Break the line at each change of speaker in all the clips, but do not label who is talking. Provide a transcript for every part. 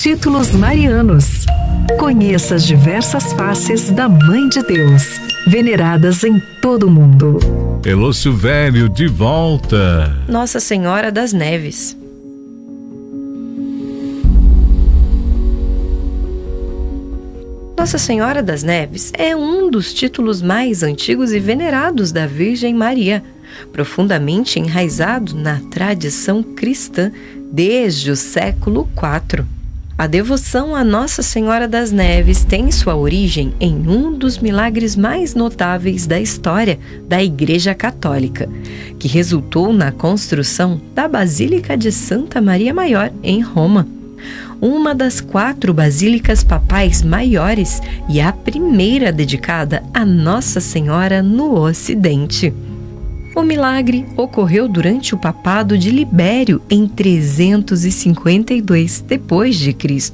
Títulos marianos. Conheça as diversas faces da Mãe de Deus, veneradas em todo o mundo.
Elô Silvério de volta.
Nossa Senhora das Neves. Nossa Senhora das Neves é um dos títulos mais antigos e venerados da Virgem Maria, profundamente enraizado na tradição cristã desde o século IV. A devoção a Nossa Senhora das Neves tem sua origem em um dos milagres mais notáveis da história da Igreja Católica, que resultou na construção da Basílica de Santa Maria Maior, em Roma. Uma das 4 basílicas papais maiores e a primeira dedicada a Nossa Senhora no Ocidente. O milagre ocorreu durante o papado de Libério em 352 d.C.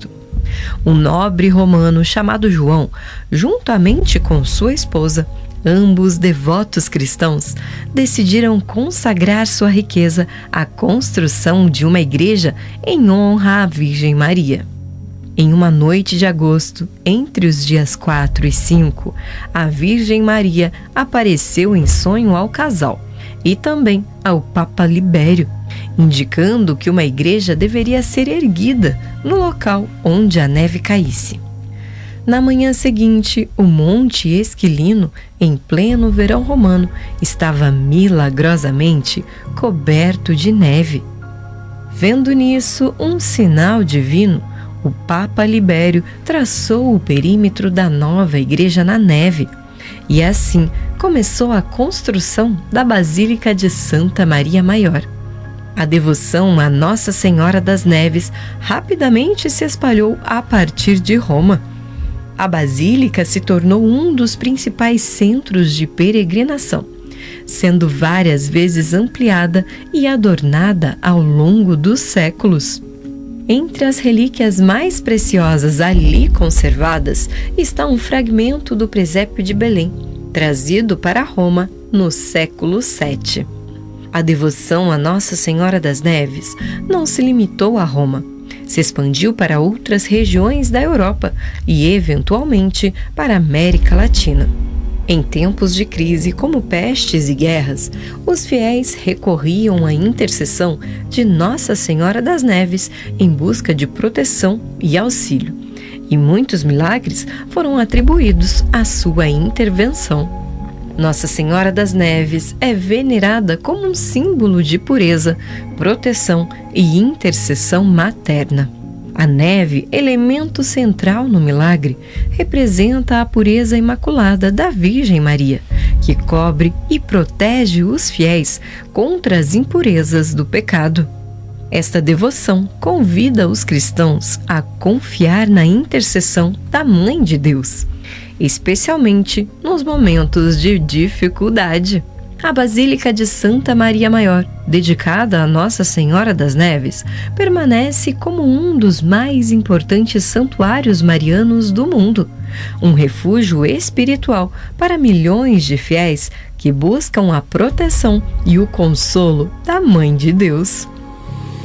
Um nobre romano chamado João, juntamente com sua esposa, ambos devotos cristãos, decidiram consagrar sua riqueza à construção de uma igreja em honra à Virgem Maria. Em uma noite de agosto, entre os dias 4 e 5, a Virgem Maria apareceu em sonho ao casal e também ao Papa Libério, indicando que uma igreja deveria ser erguida no local onde a neve caísse. Na manhã seguinte, o Monte Esquilino, em pleno verão romano, estava milagrosamente coberto de neve. Vendo nisso um sinal divino, o Papa Libério traçou o perímetro da nova igreja na neve, e assim começou a construção da Basílica de Santa Maria Maior. A devoção a Nossa Senhora das Neves rapidamente se espalhou a partir de Roma. A Basílica se tornou um dos principais centros de peregrinação, sendo várias vezes ampliada e adornada ao longo dos séculos. Entre as relíquias mais preciosas ali conservadas está um fragmento do presépio de Belém, trazido para Roma no século VII. A devoção a Nossa Senhora das Neves não se limitou a Roma, se expandiu para outras regiões da Europa e, eventualmente, para a América Latina. Em tempos de crise, como pestes e guerras, os fiéis recorriam à intercessão de Nossa Senhora das Neves em busca de proteção e auxílio, e muitos milagres foram atribuídos à sua intervenção. Nossa Senhora das Neves é venerada como um símbolo de pureza, proteção e intercessão materna. A neve, elemento central no milagre, representa a pureza imaculada da Virgem Maria, que cobre e protege os fiéis contra as impurezas do pecado. Esta devoção convida os cristãos a confiar na intercessão da Mãe de Deus, especialmente nos momentos de dificuldade. A Basílica de Santa Maria Maior, dedicada a Nossa Senhora das Neves, permanece como um dos mais importantes santuários marianos do mundo, um refúgio espiritual para milhões de fiéis que buscam a proteção e o consolo da Mãe de Deus.